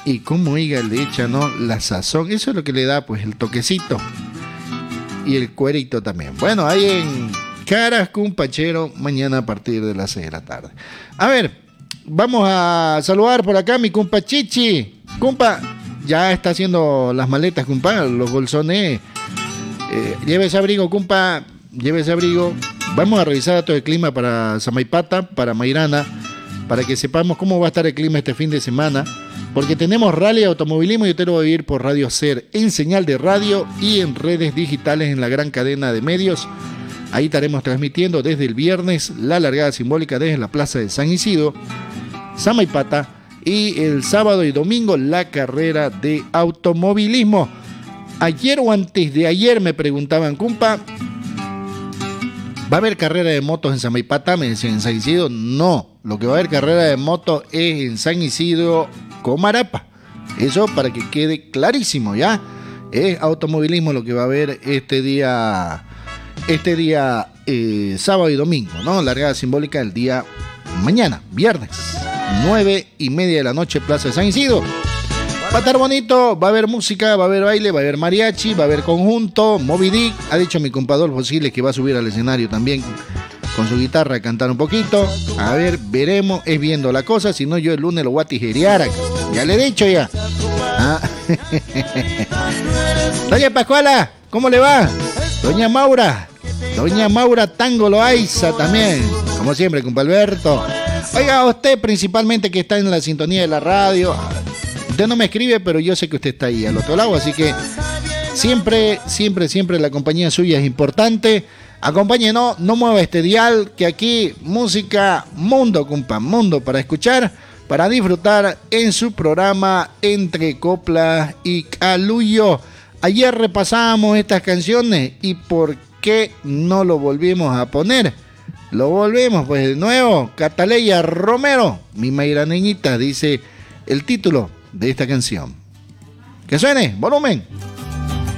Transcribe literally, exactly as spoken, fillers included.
Y como oiga, le echan, ¿no?, la sazón. Eso es lo que le da, pues, el toquecito. Y el cuerito también. Bueno, ahí en Caras Cumpachero, mañana a partir de las seis de la tarde. A ver, vamos a saludar por acá a mi compa Chichi. Compa, ya está haciendo las maletas, compa, los bolsones. Eh, llévese abrigo, compa, llévese abrigo. Vamos a revisar todo el clima para Samaipata, para Mairana, para que sepamos cómo va a estar el clima este fin de semana. Porque tenemos rally de automovilismo y usted lo va a vivir por Radio Ser, en señal de radio y en redes digitales en la gran cadena de medios. Ahí estaremos transmitiendo desde el viernes la largada simbólica desde la Plaza de San Isidro, Samaipata, y el sábado y domingo la carrera de automovilismo. Ayer o antes de ayer me preguntaban, compa, ¿va a haber carrera de motos en Samaipata? Me decían, ¿en San Isidro? No, lo que va a haber carrera de motos es en San Isidro, Comarapa. Eso para que quede clarísimo, ¿ya? Es automovilismo lo que va a haber este día, este día eh, sábado y domingo, ¿no? Largada simbólica el día mañana, viernes, nueve y media de la noche, Plaza de San Isidro. Va a estar bonito, va a haber música, va a haber baile, va a haber mariachi, va a haber conjunto, Moby Dick. Ha dicho mi compadre Adolfo Siles que va a subir al escenario también con su guitarra a cantar un poquito. A ver, veremos, es viendo la cosa, si no yo el lunes lo voy a tijerear. Ya le he dicho ya. Ah. Doña Pascuala, ¿cómo le va? Doña Maura, Doña Maura Tango Loaiza también, como siempre, compadre Alberto. Oiga, usted principalmente que está en la sintonía de la radio, usted no me escribe, pero yo sé que usted está ahí al otro lado, así que siempre, siempre, siempre la compañía suya es importante. Acompáñenos, no mueva este dial, que aquí música mundo, compa, mundo para escuchar, para disfrutar en su programa Entre Coplas y Calullo. Ayer repasamos estas canciones y ¿por qué no lo volvimos a poner? Lo volvemos pues de nuevo. Cataleya Romero, mi mairaneñita, dice el título de esta canción. Que suene, volumen.